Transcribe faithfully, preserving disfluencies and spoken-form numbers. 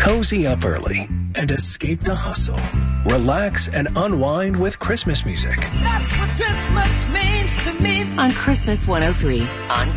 Cozy up early and escape the hustle. Relax and unwind with Christmas music. That's what Christmas means to me. On Christmas one oh three. On